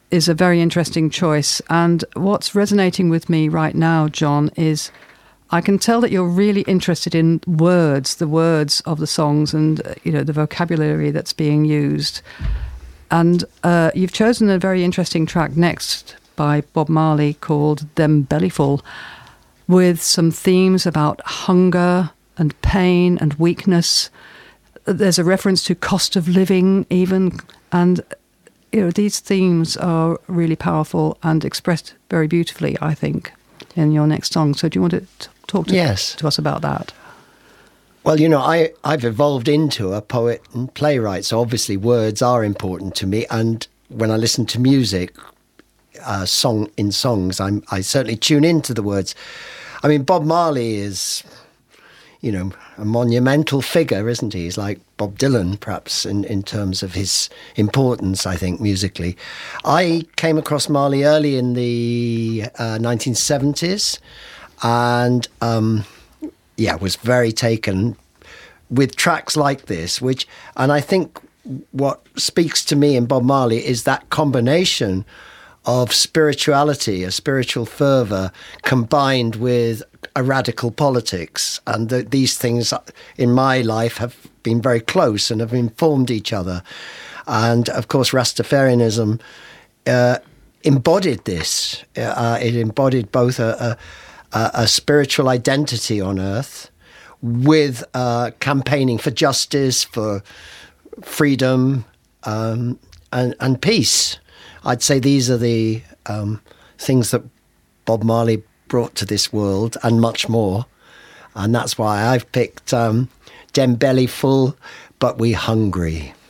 is a very interesting choice. And what's resonating with me right now, John, is I can tell that you're really interested in words, the words of the songs and, the vocabulary that's being used. And you've chosen a very interesting track next by Bob Marley called Them Bellyful, with some themes about hunger and pain and weakness. There's a reference to cost of living even. And, these themes are really powerful and expressed very beautifully, I think, in your next song. So do you want to talk to us about that? Well, I've evolved into a poet and playwright, so obviously words are important to me. And when I listen to music, songs, I certainly tune into the words. I mean, Bob Marley is, a monumental figure, isn't he? He's like Bob Dylan, perhaps, in terms of his importance, I think, musically. I came across Marley early in the 1970s and, was very taken with tracks like this, and I think what speaks to me in Bob Marley is that combination of spirituality, a spiritual fervour, combined with a radical politics. And these things in my life have been very close and have informed each other. And of course, Rastafarianism embodied this. It embodied both a spiritual identity on earth with campaigning for justice, for freedom, and peace. I'd say these are the things that Bob Marley brought to this world and much more. And that's why I've picked Dem Belly Full, But We Hungry.